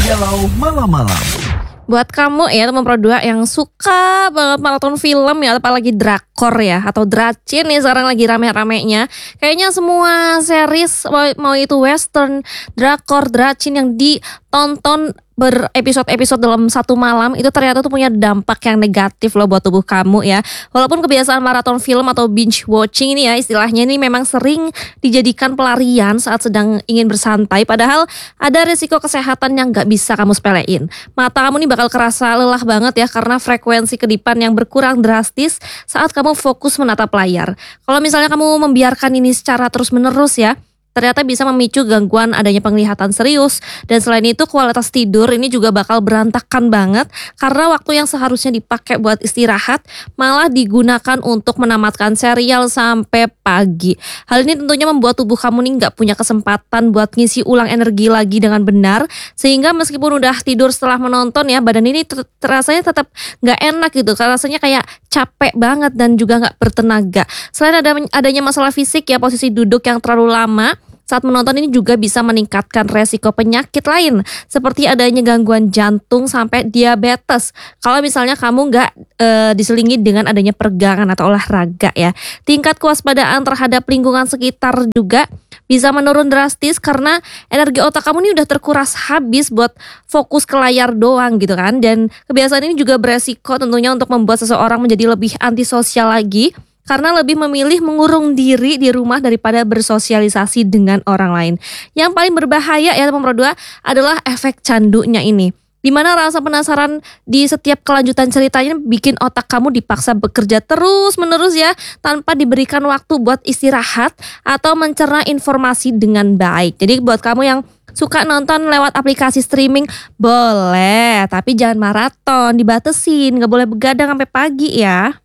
Galau Malam-Malam. Buat kamu ya teman Pro 2 yang suka banget maraton film ya, apalagi drakor ya atau dracin nih sekarang lagi rame-ramenya. Kayaknya semua series mau itu western, drakor, dracin yang ditonton berepisode-episode dalam satu malam itu ternyata tuh punya dampak yang negatif loh buat tubuh kamu ya. Walaupun kebiasaan maraton film atau binge watching ini ya istilahnya ini memang sering dijadikan pelarian saat sedang ingin bersantai, padahal ada risiko kesehatan yang gak bisa kamu sepelein. Mata kamu nih bakal kerasa lelah banget ya karena frekuensi kedipan yang berkurang drastis saat kamu fokus menatap layar. Kalau misalnya kamu membiarkan ini secara terus-menerus ya, ternyata bisa memicu gangguan adanya penglihatan serius. Dan selain itu kualitas tidur ini juga bakal berantakan banget karena waktu yang seharusnya dipakai buat istirahat malah digunakan untuk menamatkan serial sampai pagi. Hal ini tentunya membuat tubuh kamu nih gak punya kesempatan buat ngisi ulang energi lagi dengan benar, sehingga meskipun udah tidur setelah menonton ya, badan ini terasanya tetap gak enak gitu, rasanya kayak capek banget dan juga gak bertenaga. Selain adanya masalah fisik ya, posisi duduk yang terlalu lama saat menonton ini juga bisa meningkatkan resiko penyakit lain seperti adanya gangguan jantung sampai diabetes kalau misalnya kamu nggak diselingi dengan adanya peregangan atau olahraga ya. Tingkat kewaspadaan terhadap lingkungan sekitar juga bisa menurun drastis karena energi otak kamu ini udah terkuras habis buat fokus ke layar doang gitu kan. Dan kebiasaan ini juga beresiko tentunya untuk membuat seseorang menjadi lebih antisosial lagi karena lebih memilih mengurung diri di rumah daripada bersosialisasi dengan orang lain. Yang paling berbahaya ya teman Pro 2 adalah efek candunya ini, dimana rasa penasaran di setiap kelanjutan ceritanya bikin otak kamu dipaksa bekerja terus menerus ya, tanpa diberikan waktu buat istirahat atau mencerna informasi dengan baik. Jadi buat kamu yang suka nonton lewat aplikasi streaming boleh, tapi jangan maraton, dibatesin, gak boleh begadang sampai pagi ya.